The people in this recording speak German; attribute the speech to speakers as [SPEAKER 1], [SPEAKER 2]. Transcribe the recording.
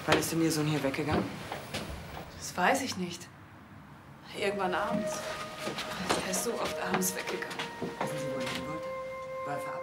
[SPEAKER 1] Wann ist denn Ihr Sohn hier weggegangen?
[SPEAKER 2] Das weiß ich nicht. Irgendwann abends. Er ist so oft abends weggegangen.
[SPEAKER 1] Wissen Sie, wo er hin wollte? War er verabredet?